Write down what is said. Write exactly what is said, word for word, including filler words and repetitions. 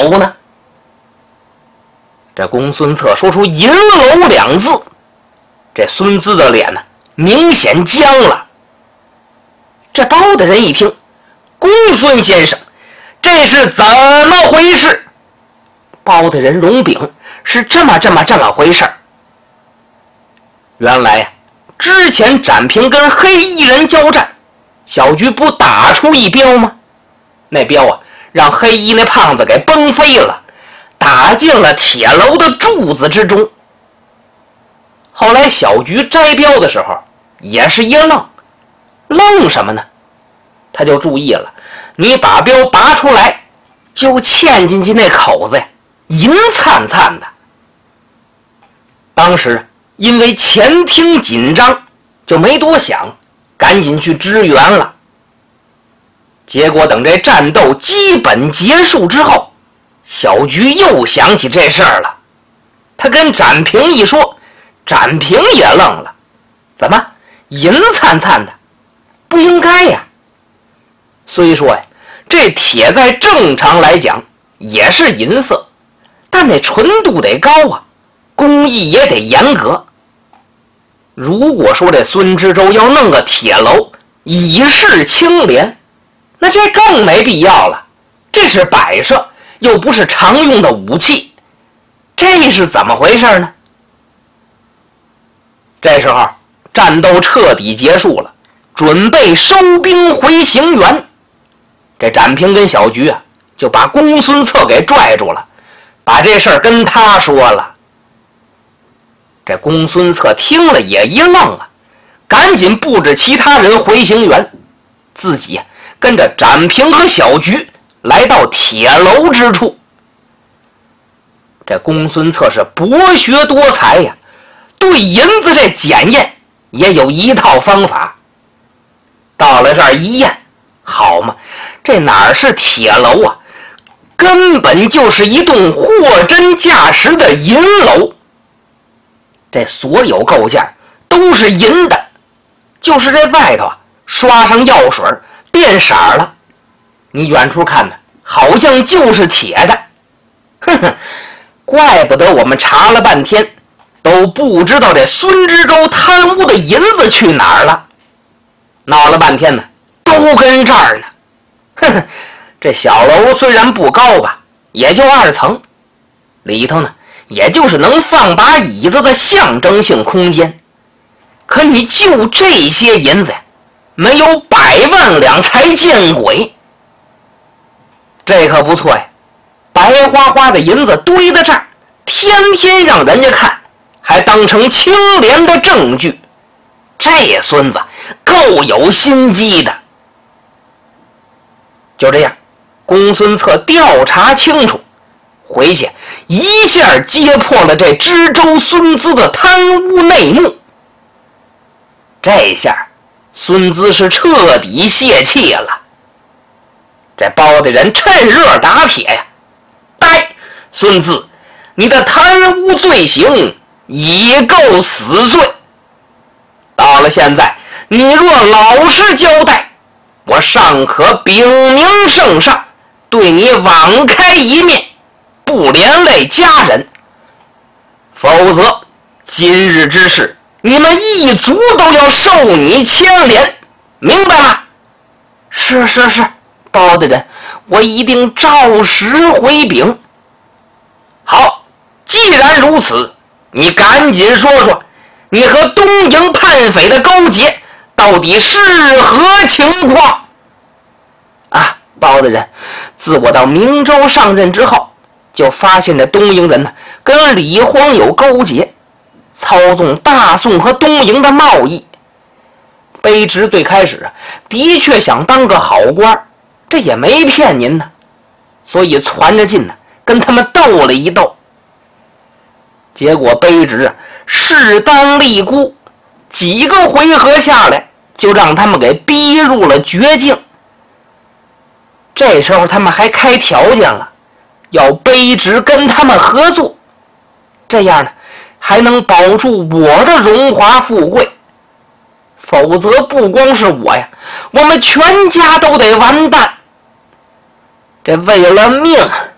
楼呢？这公孙策说出银楼两字，这孙资的脸呢明显僵了。这包大人一听，公孙先生，这是怎么回事？包大人容禀，是这么这么这么回事。原来呀、啊，之前展平跟黑衣人交战，小菊不打出一镖吗？那镖啊，让黑衣那胖子给崩飞了，打进了铁楼的柱子之中。后来小菊摘镖的时候也是一愣，愣什么呢？他就注意了，你把镖拔出来，就嵌进去那口子呀，银灿灿的。当时因为前厅紧张，就没多想，赶紧去支援了。结果等这战斗基本结束之后，小菊又想起这事儿了。他跟展平一说，展平也愣了，怎么银灿灿的？不应该呀。虽说呀，这铁在正常来讲也是银色，但那纯度得高啊，工艺也得严格。如果说这孙知州要弄个铁楼以示清廉，那这更没必要了。这是摆设，又不是常用的武器，这是怎么回事呢？这时候战斗彻底结束了，准备收兵回行辕。这展平跟小菊啊，就把公孙策给拽住了，把这事儿跟他说了。这公孙策听了也一愣啊，赶紧布置其他人回行辕，自己啊跟着展平和小菊来到铁楼之处。这公孙策是博学多才呀，对银子这检验也有一套方法。到了这儿一验，好嘛，这哪是铁楼啊，根本就是一栋货真价实的银楼。这所有构件都是银的，就是这外头啊刷上药水变色了，你远处看呢，好像就是铁的。哼哼，怪不得我们查了半天都不知道这孙知州贪污的银子去哪儿了。闹了半天呢，都跟这儿呢。哼哼，这小楼虽然不高吧，也就二层，里头呢也就是能放把椅子的象征性空间。可你就这些银子呀，没有百万两才见鬼。这可不错呀，白花花的银子堆在这儿，天天让人家看，还当成清廉的证据。这孙子够有心机的。就这样，公孙策调查清楚，回去一下揭破了这知州孙资的贪污内幕。这下孙资是彻底泄气了。这包大人趁热打铁呀，呆，孙资，你的贪污罪行已够死罪。到了现在，你若老实交代，我尚可禀明圣上，对你网开一面，不连累家人。否则，今日之事，你们一族都要受你牵连，明白吗？是是是，包大人，我一定照实回禀。好，既然如此，你赶紧说说，你和东营叛匪的勾结到底是何情况？啊，包大人，自我到明州上任之后，就发现这东营人呢跟李荒有勾结，操纵大宋和东营的贸易。卑职最开始的确想当个好官，这也没骗您呢，所以攒着劲呢跟他们斗了一斗。结果卑职势单力孤，几个回合下来就让他们给逼入了绝境。这时候他们还开条件了，要卑职跟他们合作，这样呢还能保住我的荣华富贵。否则不光是我呀，我们全家都得完蛋。这为了命，